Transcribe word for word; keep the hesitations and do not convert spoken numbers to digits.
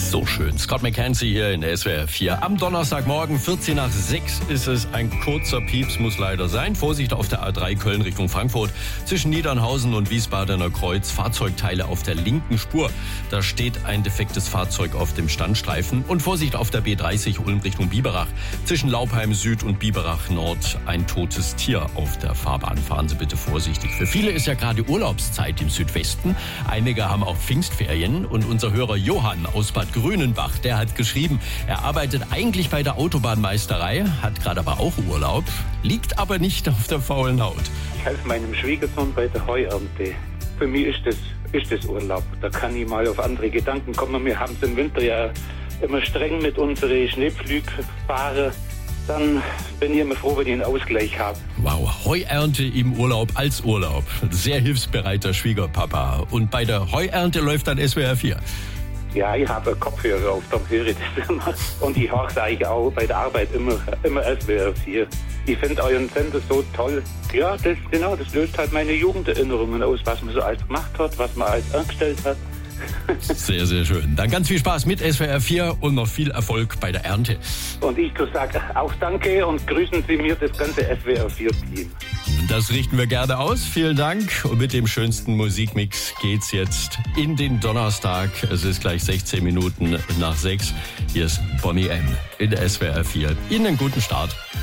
So schön. Scott McKenzie hier in S W R vier. Am Donnerstagmorgen, vierzehn nach sechs, ist es. Ein kurzer Pieps muss leider sein. Vorsicht auf der A drei Köln Richtung Frankfurt. Zwischen Niedernhausen und Wiesbadener Kreuz. Fahrzeugteile auf der linken Spur. Da steht ein defektes Fahrzeug auf dem Standstreifen. Und Vorsicht auf der B dreißig Ulm Richtung Biberach. Zwischen Laubheim Süd und Biberach Nord ein totes Tier auf der Fahrbahn. Fahren Sie bitte vorsichtig. Für viele ist ja gerade Urlaubszeit im Südwesten. Einige haben auch Pfingstferien. Und unser Hörer Johann aus Bad Grünenbach, der hat geschrieben, er arbeitet eigentlich bei der Autobahnmeisterei, hat gerade aber auch Urlaub, liegt aber nicht auf der faulen Haut. Ich helfe meinem Schwiegersohn bei der Heuernte. Für mich ist das, ist das Urlaub. Da kann ich mal auf andere Gedanken kommen. Wir haben es im Winter ja immer streng mit unseren Schneepflugfahrern. Dann bin ich immer froh, wenn ich einen Ausgleich habe. Wow, Heuernte im Urlaub als Urlaub. Sehr hilfsbereiter Schwiegerpapa. Und bei der Heuernte läuft dann S W R vier. Ja, ich habe Kopfhörer auf, dann höre ich das immer. Und ich höre es eigentlich auch bei der Arbeit immer, immer S W R vier. Ich finde euren Sender so toll. Ja, das genau, das löst halt meine Jugenderinnerungen aus, was man so alles gemacht hat, was man alles angestellt hat. Sehr, sehr schön. Dann ganz viel Spaß mit S W R vier und noch viel Erfolg bei der Ernte. Und ich sage auch danke und grüßen Sie mir das ganze S W R vier Team. Das richten wir gerne aus. Vielen Dank. Und mit dem schönsten Musikmix geht's jetzt in den Donnerstag. Es ist gleich sechzehn Minuten nach sechs. Hier ist Bonnie M. in der S W R vier. Ihnen einen guten Start.